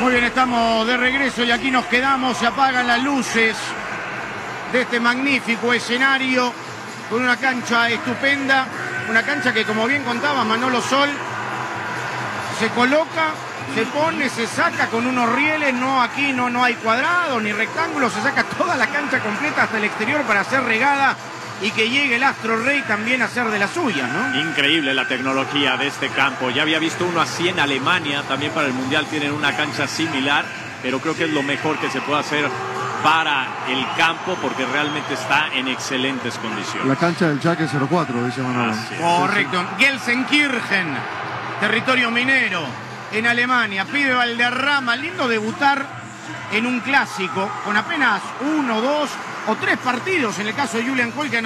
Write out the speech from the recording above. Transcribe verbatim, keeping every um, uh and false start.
Muy bien, estamos de regreso y aquí nos quedamos, se apagan las luces de este magnífico escenario con una cancha estupenda, una cancha que, como bien contaba Manolo Sol, se coloca, se pone, se saca con unos rieles, no aquí no, no hay cuadrados ni rectángulos, se saca toda la cancha completa hasta el exterior para ser regada y que llegue el Astro Rey también a hacer de la suya, ¿no? Increíble la tecnología de este campo. Ya había visto uno así en Alemania, también para el Mundial tienen una cancha similar, pero creo que es lo mejor que se puede hacer para el campo porque realmente está en excelentes condiciones. La cancha del Schalke cero cuatro, dice Manolo. Correcto. Gelsenkirchen, territorio minero, en Alemania. Pibe Valderrama, lindo debutar en un clásico con apenas uno, dos o tres partidos en el caso de Julian Kohl, que